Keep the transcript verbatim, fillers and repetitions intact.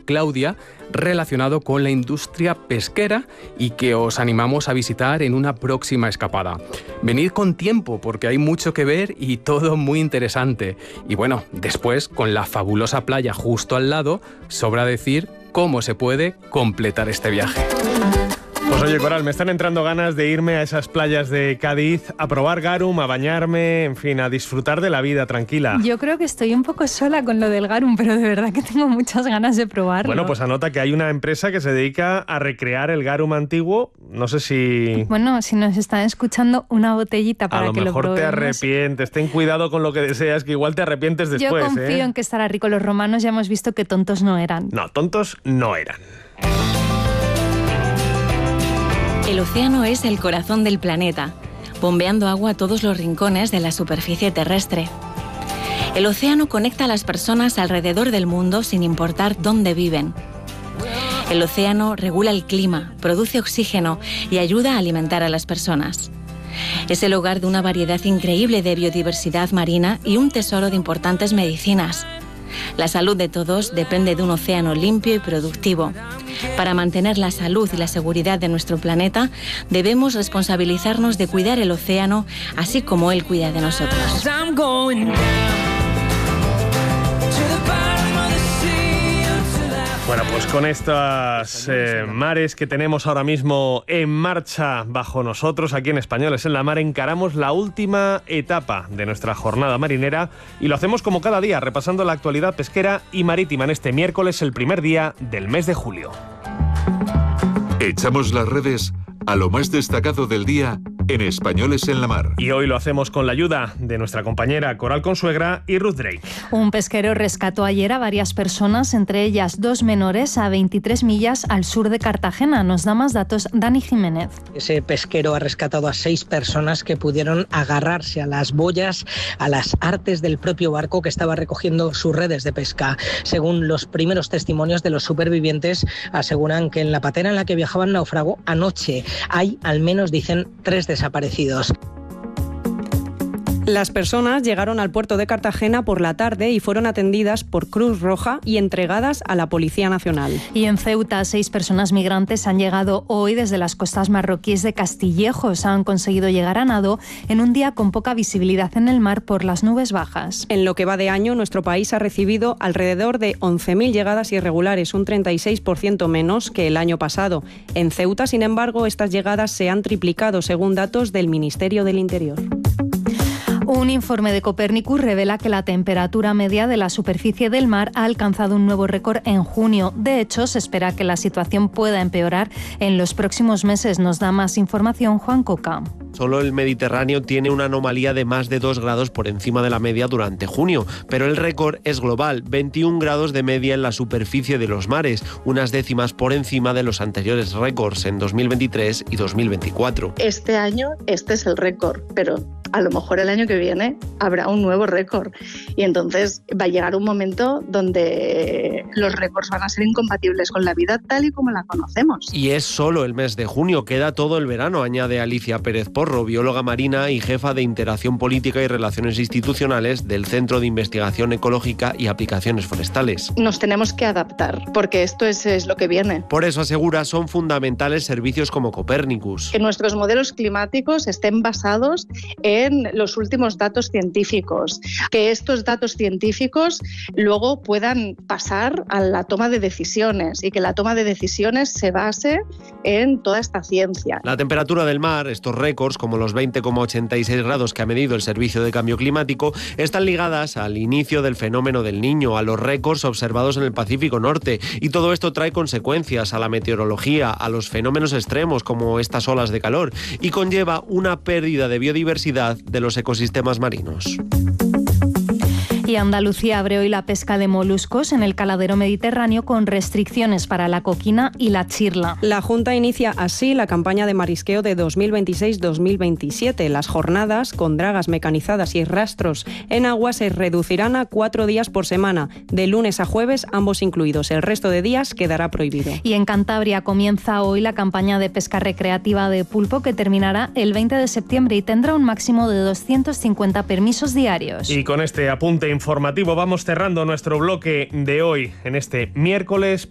Claudia, relacionado con la industria pesquera y que os animamos a visitar en una próxima escapada. Venid con tiempo porque hay mucho que ver y todo muy interesante. Y bueno, después, con la fabulosa playa justo al lado, sobra decir cómo se puede completar este viaje. Pues oye, Coral, me están entrando ganas de irme a esas playas de Cádiz, a probar garum, a bañarme, en fin, a disfrutar de la vida tranquila. Yo creo que estoy un poco sola con lo del garum, pero de verdad que tengo muchas ganas de probarlo. Bueno, pues anota que hay una empresa que se dedica a recrear el garum antiguo. No sé si... Bueno, si nos están escuchando, una botellita para que lo probemos. A lo mejor te arrepientes. Ten cuidado con lo que deseas, que igual te arrepientes después. Yo confío ¿eh? en que estará rico. Los romanos ya hemos visto que tontos no eran. No, tontos no eran. El océano es el corazón del planeta, bombeando agua a todos los rincones de la superficie terrestre. El océano conecta a las personas alrededor del mundo sin importar dónde viven. El océano regula el clima, produce oxígeno y ayuda a alimentar a las personas. Es el hogar de una variedad increíble de biodiversidad marina y un tesoro de importantes medicinas. La salud de todos depende de un océano limpio y productivo. Para mantener la salud y la seguridad de nuestro planeta, debemos responsabilizarnos de cuidar el océano, así como él cuida de nosotros. Bueno, pues con estos eh, mares que tenemos ahora mismo en marcha bajo nosotros, aquí en Españoles en la Mar, encaramos la última etapa de nuestra jornada marinera y lo hacemos como cada día, repasando la actualidad pesquera y marítima en este miércoles, el primer día del mes de julio. Echamos las redes a lo más destacado del día en Españoles en la Mar. Y hoy lo hacemos con la ayuda de nuestra compañera Coral Consuegra y Ruth Drake. Un pesquero rescató ayer a varias personas, entre ellas dos menores, a veintitrés millas al sur de Cartagena. Nos da más datos Dani Jiménez. Ese pesquero ha rescatado a seis personas que pudieron agarrarse a las boyas, a las artes del propio barco que estaba recogiendo sus redes de pesca. Según los primeros testimonios de los supervivientes, aseguran que en la patera en la que viajaban naufragó anoche. Hay, al menos dicen, tres desaparecidos. Las personas llegaron al puerto de Cartagena por la tarde y fueron atendidas por Cruz Roja y entregadas a la Policía Nacional. Y en Ceuta, seis personas migrantes han llegado hoy desde las costas marroquíes de Castillejos. Han conseguido llegar a nado en un día con poca visibilidad en el mar por las nubes bajas. En lo que va de año, nuestro país ha recibido alrededor de once mil llegadas irregulares, un treinta y seis por ciento menos que el año pasado. En Ceuta, sin embargo, estas llegadas se han triplicado, según datos del Ministerio del Interior. Un informe de Copernicus revela que la temperatura media de la superficie del mar ha alcanzado un nuevo récord en junio. De hecho, se espera que la situación pueda empeorar en los próximos meses. Nos da más información Juan Coca. Solo el Mediterráneo tiene una anomalía de más de dos grados por encima de la media durante junio, pero el récord es global, veintiún grados de media en la superficie de los mares, unas décimas por encima de los anteriores récords en dos mil veintitrés y dos mil veinticuatro. Este año este es el récord, pero a lo mejor el año que viene habrá un nuevo récord y entonces va a llegar un momento donde los récords van a ser incompatibles con la vida tal y como la conocemos. Y es solo el mes de junio, queda todo el verano, añade Alicia Pérez Porro, bióloga marina y jefa de Interacción Política y Relaciones Institucionales del Centro de Investigación Ecológica y Aplicaciones Forestales. Nos tenemos que adaptar, porque esto es, es lo que viene. Por eso asegura, son fundamentales servicios como Copernicus. Que nuestros modelos climáticos estén basados en los últimos datos científicos, que estos datos científicos luego puedan pasar a la toma de decisiones y que la toma de decisiones se base en toda esta ciencia. La temperatura del mar, estos récords, como los veinte coma ochenta y seis grados que ha medido el Servicio de Cambio Climático, están ligadas al inicio del fenómeno del Niño, a los récords observados en el Pacífico Norte, y todo esto trae consecuencias a la meteorología, a los fenómenos extremos como estas olas de calor, y conlleva una pérdida de biodiversidad de los ecosistemas marinos. Y Andalucía abre hoy la pesca de moluscos en el caladero mediterráneo con restricciones para la coquina y la chirla. La Junta inicia así la campaña de marisqueo de dos mil veintiséis dos mil veintisiete. Las jornadas con dragas mecanizadas y rastros en agua se reducirán a cuatro días por semana, de lunes a jueves, ambos incluidos. El resto de días quedará prohibido. Y en Cantabria comienza hoy la campaña de pesca recreativa de pulpo que terminará el veinte de septiembre y tendrá un máximo de doscientos cincuenta permisos diarios. Y con este apunte informativo vamos cerrando nuestro bloque de hoy en este miércoles.